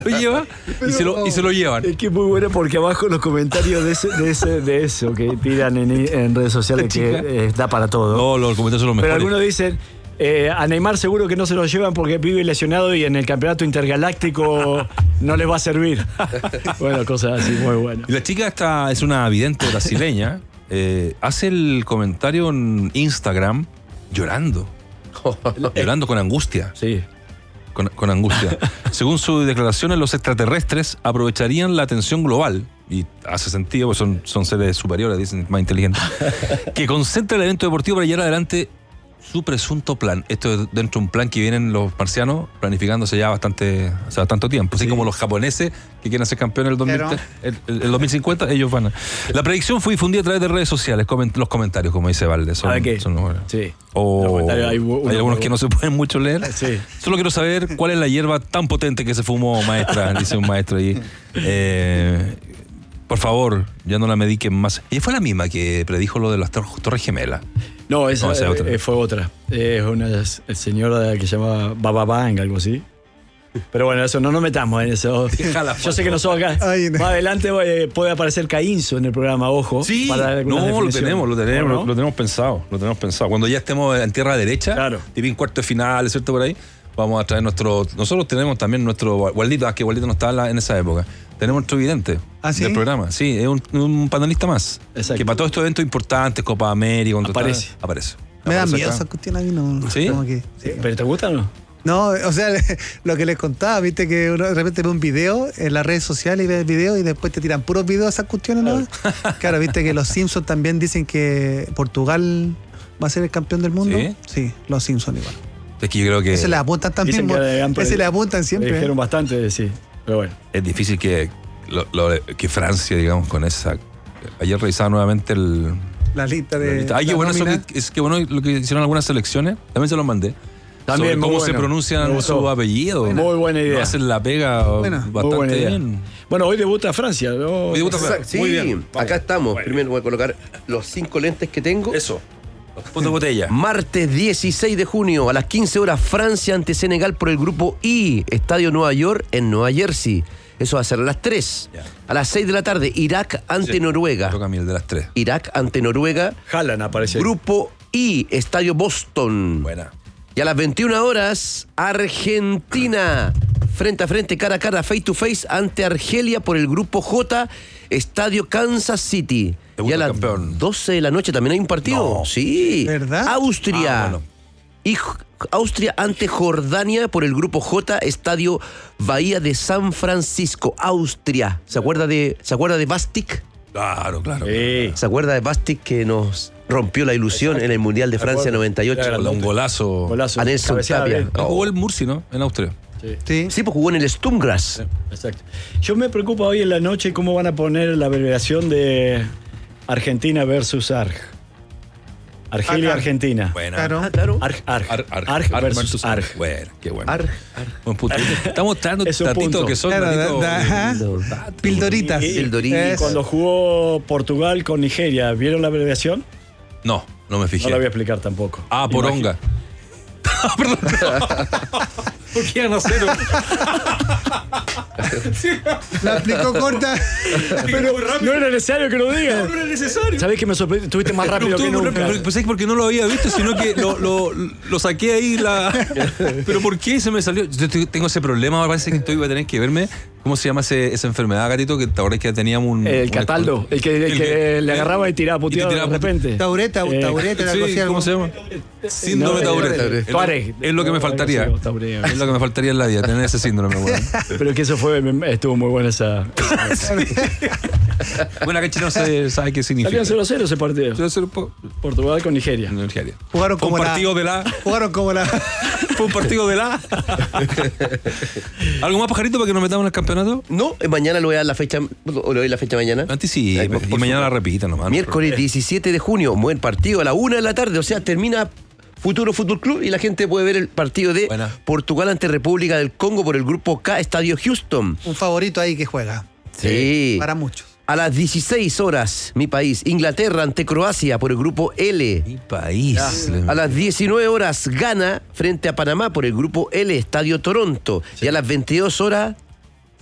lo lleva y se lo llevan. Es que es muy bueno porque abajo los comentarios de eso que tiran en redes sociales que da para todo. No, los comentarios son los mejores. Pero algunos dicen, a Neymar seguro que no se lo llevan porque vive lesionado y en el campeonato intergaláctico no les va a servir. Bueno, cosas así, muy bueno. Y la chica esta es una vidente brasileña, hace el comentario en Instagram llorando. Llorando con angustia. Sí. Con angustia. Según sus declaraciones, los extraterrestres aprovecharían la atención global, y hace sentido, porque son seres superiores, dicen, más inteligentes, que concentra el evento deportivo para llevar adelante su presunto plan. Esto es dentro de un plan que vienen los marcianos planificándose ya hace bastante tiempo. Así como los japoneses que quieren ser campeones el 2050, ellos van a... La predicción fue difundida a través de redes sociales, los comentarios, como dice Valde. Son buenos. Sí. Hay algunos que no se pueden mucho leer. Sí. Solo quiero saber cuál es la hierba tan potente que se fumó, maestra, dice un maestro ahí. Por favor, ya no la mediquen más. Ella fue la misma que predijo lo de las Torres Gemelas. No, esa fue otra. Es una señora que se llama Baba Bang, algo así. Pero bueno, eso no nos metamos en eso. Yo sé que nosotros acá, más adelante puede aparecer Caínzo en el programa, ojo. Sí, lo tenemos pensado. Cuando ya estemos en tierra derecha, claro, tipo en cuarto de final, ¿cierto? Por ahí, vamos a traer nosotros tenemos también nuestro Waldito, que Waldito no estaba en esa época. Tenemos nuestro vidente del programa. Sí, es un panelista más. Exacto. Que para todos estos eventos importantes, Copa América, aparece. Me da miedo esa cuestión aquí, no. ¿Sí? ¿Pero te gusta o no? No, o sea, lo que les contaba, viste que uno de repente ve un video en las redes sociales y ve el video y después te tiran puros videos de esas cuestiones, ¿no? Claro, viste que los Simpsons también dicen que Portugal va a ser el campeón del mundo. Sí, los Simpsons igual. Es que yo creo que... Ese le apuntan también. Ese le apuntan siempre. Le dijeron bastante, sí. Pero bueno. Es difícil que Francia, digamos, con esa... Ayer revisaba nuevamente la lista de... Qué bueno lo que hicieron algunas selecciones. También se los mandé. También sobre cómo se pronuncian su apellido. Muy buena idea. Hacen la pega bastante bien. Bueno, hoy debuta Francia, ¿no? Hoy debuta Francia. Sí, muy bien. Acá estamos. Bueno. Primero voy a colocar los 5 lentes que tengo. Eso. Punto de botella. Martes 16 de junio a las 15 horas, Francia ante Senegal por el grupo I, Estadio Nueva York en Nueva Jersey. Eso va a ser a las 3. Ya. A las 6 de la tarde, Irak ante Noruega. Toca a mí el de las 3. Irak ante Noruega. Haaland aparece. Grupo I, Estadio Boston. Buena. Y a las 21 horas, Argentina. Frente a frente, cara a cara, face to face ante Argelia por el grupo J, Estadio Kansas City. Y a las 12 de la noche también hay un partido. No. Sí. ¿Verdad? Austria. Bueno. Y Austria ante Jordania por el grupo J, Estadio Bahía de San Francisco, Austria. ¿Se acuerda de Bastic? Claro. ¿Se acuerda de Bastic que nos rompió la ilusión en el Mundial de Francia 98? Claro, un golazo. A Nelson Tapia. Jugó el Murci, ¿no? En Austria. Sí, pues jugó en el Sturmgras. Sí, exacto. Yo me preocupa hoy en la noche cómo van a poner la abreviación de Argentina versus ARG. Argelia, Argentina. Buena. Claro. ARG versus ARG. Bueno, qué bueno. ARG. Buen punto. Estamos dando datitos que son pildoritas. Y cuando jugó Portugal con Nigeria, ¿vieron la abreviación? No me fijé. No la voy a explicar tampoco. Poronga. Perdón. ¿Por qué iban a hacer? La explicó corta. Pero no era necesario que lo digas. No era necesario. ¿Sabés que me sorprendió? Estuviste más rápido que nunca. Pues es porque no lo había visto, sino que lo saqué ahí. Pero ¿por qué se me salió? Yo tengo ese problema, me parece que voy a tener que verme. ¿Cómo se llama esa enfermedad, Gatito? Que ahora que teníamos el Cataldo. El que le agarraba y tiraba puteado de repente. Taureta, ¿cómo se llama? Síndrome Taureta. Es lo que me faltaría. Es lo que me faltaría en la vida, tener ese síndrome. Bueno. Pero que eso estuvo muy buena esa. Bueno, acá en Chile no se sabe qué significa. Salían 0-0 ese partido. Portugal con Nigeria. Jugaron como Fue un partido de la. ¿Algo más, pajarito, para que nos metamos en el campeonato? No, mañana lo voy a dar la fecha. ¿O le doy la fecha mañana? Antes sí, y mañana la repita nomás. Miércoles 17 de junio, buen partido a la 1 de la tarde. O sea, termina Futuro Fútbol Club y la gente puede ver el partido de Portugal ante República del Congo por el grupo K, Estadio Houston. Un favorito ahí que juega. Sí. Para muchos. A las 16 horas, mi país, Inglaterra ante Croacia por el grupo L. Mi país. A las 19 horas, Ghana frente a Panamá por el grupo L, Estadio Toronto. Sí. Y a las 22 horas,